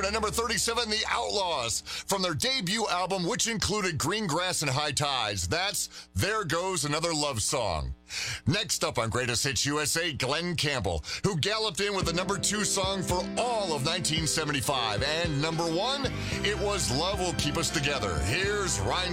at number 37, The Outlaws, from their debut album, which included Green Grass and High Tides. That's There Goes Another Love Song. Next up on Greatest Hits USA, Glenn Campbell, who galloped in with the number 2 song for all of 1975. And number 1, it was Love Will Keep Us Together. Here's Ryan